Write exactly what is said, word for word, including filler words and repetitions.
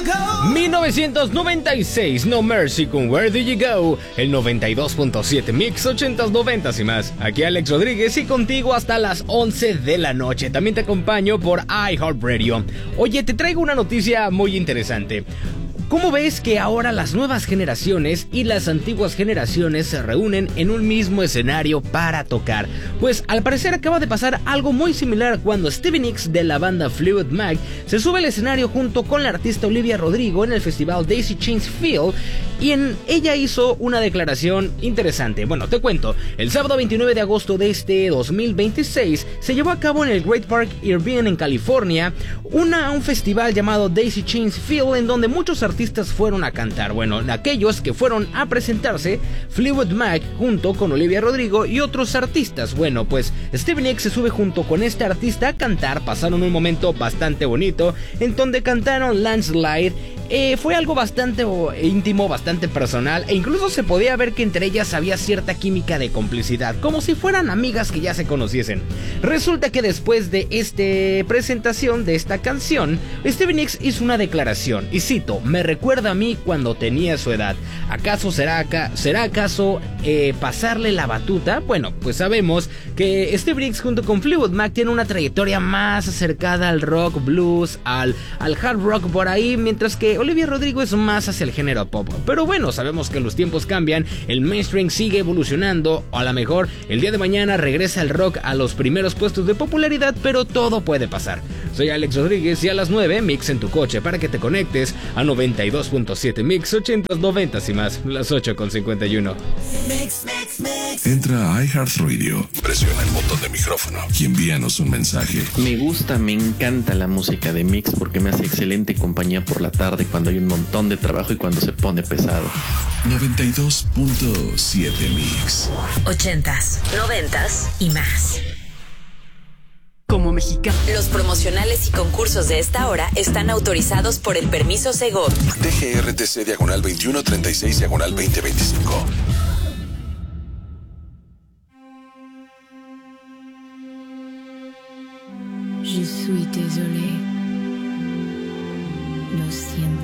mil novecientos noventa y seis, No Mercy con Where Do You Go, el noventa y dos punto siete Mix ochentas, noventas y más. Aquí Alex Rodríguez y contigo hasta las once de la noche. También te acompaño por iHeartRadio. Oye, te traigo una noticia muy interesante. ¿Cómo ves que ahora las nuevas generaciones y las antiguas generaciones se reúnen en un mismo escenario para tocar? Pues al parecer acaba de pasar algo muy similar cuando Stevie Nicks de la banda Fleetwood Mac se sube al escenario junto con la artista Olivia Rodrigo en el festival Daisy Chains Field, y en ella hizo una declaración interesante. Bueno, te cuento, el sábado veintinueve de agosto de este dos mil veintiséis se llevó a cabo en el Great Park Irvine en California una, un festival llamado Daisy Chains Field, en donde muchos artistas fueron a cantar. Bueno, aquellos que fueron a presentarse, Fleetwood Mac junto con Olivia Rodrigo y otros artistas. Bueno, pues Stevie Nicks se sube junto con este artista a cantar. Pasaron un momento bastante bonito en donde cantaron Landslide. Eh, fue algo bastante íntimo, bastante personal, e incluso se podía ver que entre ellas había cierta química de complicidad, como si fueran amigas que ya se conociesen. Resulta que después de esta presentación de esta canción, Stevie Nicks hizo una declaración, y cito: "Me recuerda a mí cuando tenía su edad. ¿Acaso será, acá, será acaso eh, pasarle la batuta?". Bueno, pues sabemos que Stevie Nicks junto con Fleetwood Mac tiene una trayectoria más acercada al rock, blues, al, al hard rock por ahí, mientras que Olivia Rodrigo es más hacia el género pop. Pero bueno, sabemos que los tiempos cambian, el mainstream sigue evolucionando, o a lo mejor el día de mañana regresa el rock a los primeros puestos de popularidad, pero todo puede pasar. Soy Alex Rodríguez y a las nueve, Mix en tu coche para que te conectes a noventa y dos punto siete Mix ochentas, noventas y más, las ocho con cincuenta y uno. Mix, mix, mix. Entra a iHeartRadio, presiona el botón de micrófono y envíanos un mensaje. Me gusta, me encanta la música de Mix porque me hace excelente compañía por la tarde cuando hay un montón de trabajo y cuando se pone pesado. noventa y dos punto siete Mix. Ochentas, noventas y más. Como mexicano. Los promocionales y concursos de esta hora están autorizados por el permiso Segov. D G R T C diagonal veintiuno treinta y seis diagonal veinte veinticinco. Je suis désolé. Lo siento.